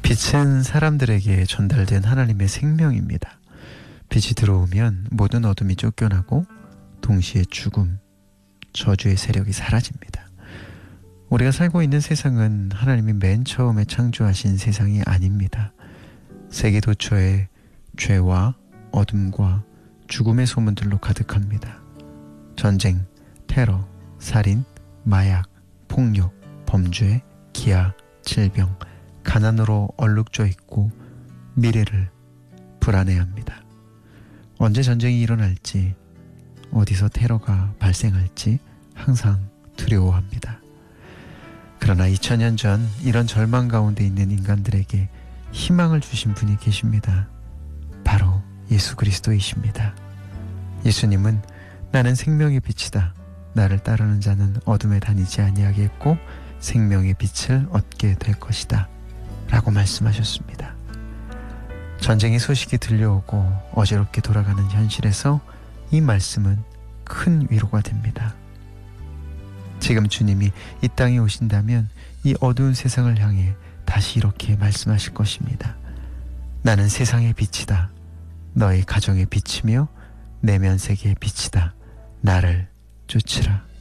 빛은 사람들에게 전달된 하나님의 생명입니다. 빛이 들어오면 모든 어둠이 쫓겨나고 동시에 죽음, 저주의 세력이 사라집니다. 우리가 살고 있는 세상은 하나님이 맨 처음에 창조하신 세상이 아닙니다. 세계 도처에 죄와 어둠과 죽음의 소문들로 가득합니다. 전쟁, 테러, 살인, 마약, 폭력, 범죄, 기아, 질병, 가난으로 얼룩져 있고 미래를 불안해합니다. 언제 전쟁이 일어날지, 어디서 테러가 발생할지 항상 두려워합니다. 그러나 2000년 전 이런 절망 가운데 있는 인간들에게 희망을 주신 분이 계십니다. 바로 예수 그리스도이십니다. 예수님은 나는 생명의 빛이다. 나를 따르는 자는 어둠에 다니지 아니하겠고 생명의 빛을 얻게 될 것이다. 라고 말씀하셨습니다. 전쟁의 소식이 들려오고 어지럽게 돌아가는 현실에서 이 말씀은 큰 위로가 됩니다. 지금 주님이 이 땅에 오신다면 이 어두운 세상을 향해 다시 이렇게 말씀하실 것입니다. 나는 세상의 빛이다. 너희 가정의 빛이며 내면 세계의 빛이다. 나를 쫓으라.